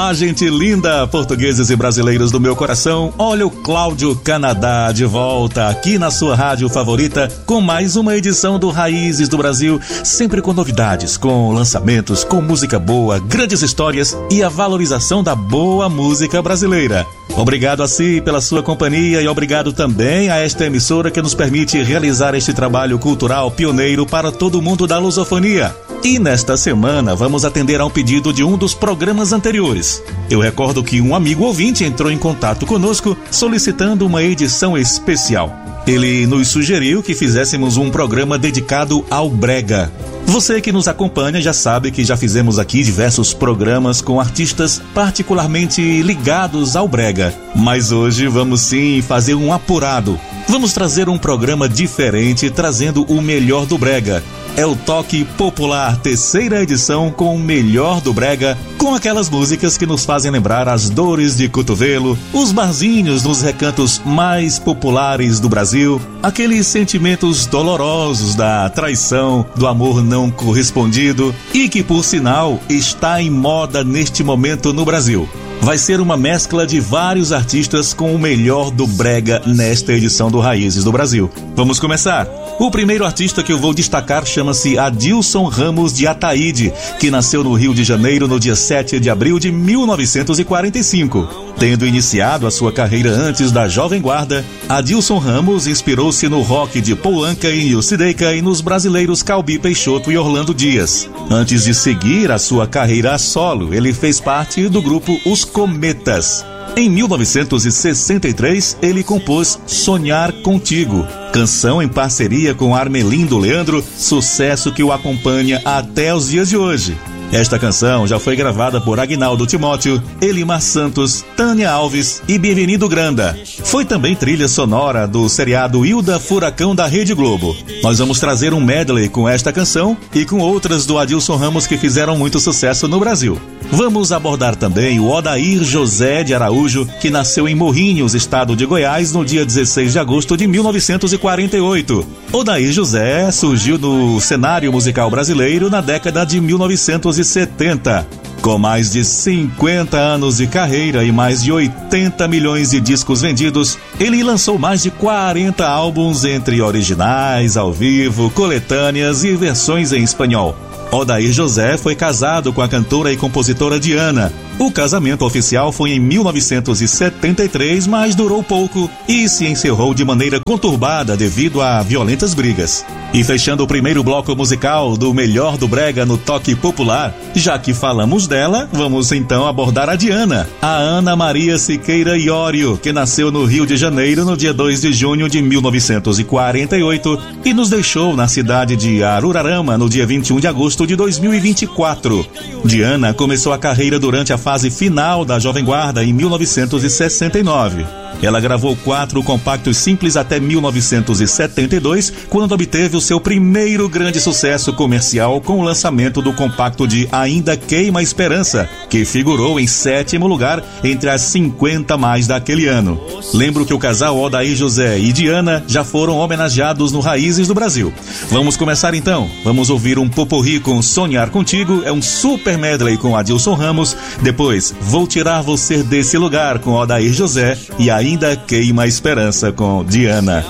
Olá, gente linda, portugueses e brasileiros do meu coração. Olha o Cláudio Canadá de volta aqui na sua rádio favorita com mais uma edição do Raízes do Brasil, sempre com novidades, com lançamentos, com música boa, grandes histórias e a valorização da boa música brasileira. Obrigado a si pela sua companhia e obrigado também a esta emissora que nos permite realizar este trabalho cultural pioneiro para todo mundo da lusofonia. E nesta semana vamos atender a um pedido de um dos programas anteriores. Eu recordo que um amigo ouvinte entrou em contato conosco solicitando uma edição especial. Ele nos sugeriu que fizéssemos um programa dedicado ao brega. Você que nos acompanha já sabe que já fizemos aqui diversos programas com artistas particularmente ligados ao brega. Mas hoje vamos sim fazer um apurado. Vamos trazer um programa diferente, trazendo o melhor do brega. É o Toque Popular, terceira edição com o melhor do brega, com aquelas músicas que nos fazem lembrar as dores de cotovelo, os barzinhos nos recantos mais populares do Brasil, aqueles sentimentos dolorosos da traição, do amor não correspondido e que, por sinal, está em moda neste momento no Brasil. Vai ser uma mescla de vários artistas com o melhor do brega nesta edição do Raízes do Brasil. Vamos começar? O primeiro artista que eu vou destacar chama-se Adilson Ramos de Ataíde, que nasceu no Rio de Janeiro no dia 7 de abril de 1945. Tendo iniciado a sua carreira antes da Jovem Guarda, Adilson Ramos inspirou-se no rock de Paul Anka e Nilce Deika e nos brasileiros Calbi Peixoto e Orlando Dias. Antes de seguir a sua carreira a solo, ele fez parte do grupo Os Cometas. Em 1963, ele compôs Sonhar Contigo, canção em parceria com Armelindo Leandro, sucesso que o acompanha até os dias de hoje. Esta canção já foi gravada por Aguinaldo Timóteo, Elimar Santos, Tânia Alves e Bienvenido Granda. Foi também trilha sonora do seriado Hilda Furacão da Rede Globo. Nós vamos trazer um medley com esta canção e com outras do Adilson Ramos que fizeram muito sucesso no Brasil. Vamos abordar também o Odair José de Araújo, que nasceu em Morrinhos, estado de Goiás, no dia 16 de agosto de 1948. Odair José surgiu no cenário musical brasileiro na década de 1970. Com mais de 50 anos de carreira e mais de 80 milhões de discos vendidos, ele lançou mais de 40 álbuns entre originais, ao vivo, coletâneas e versões em espanhol. Odair José foi casado com a cantora e compositora Diana. O casamento oficial foi em 1973, mas durou pouco e se encerrou de maneira conturbada devido a violentas brigas. E fechando o primeiro bloco musical do melhor do brega no Toque Popular, já que falamos dela, vamos então abordar a Diana, a Ana Maria Siqueira Iório, que nasceu no Rio de Janeiro no dia 2 de junho de 1948 e nos deixou na cidade de Arurarama no dia 21 de agosto de 2024. Diana começou a carreira durante a fase final da Jovem Guarda em 1969. Ela gravou 4 compactos simples até 1972, quando obteve o seu primeiro grande sucesso comercial com o lançamento do compacto de Ainda Queima a Esperança, que figurou em 7º lugar entre as 50 mais daquele ano. Lembro que o casal Odair José e Diana já foram homenageados no Raízes do Brasil. Vamos começar então. Vamos ouvir um poporri com Sonhar Contigo, é um super medley com Adilson Ramos. Depois, Vou Tirar Você Desse Lugar com Odair José e Ainda Queima a Esperança com Diana.